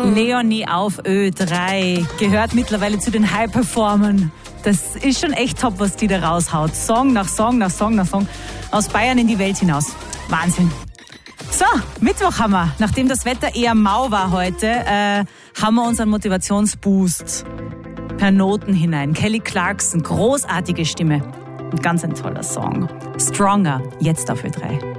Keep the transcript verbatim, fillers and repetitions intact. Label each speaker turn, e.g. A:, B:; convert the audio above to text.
A: Leonie auf Ö drei gehört mittlerweile zu den High-Performern. Das ist schon echt top, was die da raushaut. Song nach Song nach Song nach Song. Aus Bayern in die Welt hinaus. Wahnsinn. So, Mittwoch haben wir. Nachdem das Wetter eher mau war heute, äh, haben wir unseren Motivationsboost per Noten hinein. Kelly Clarkson, großartige Stimme. Und ganz ein toller Song. Stronger, jetzt auf Ö drei.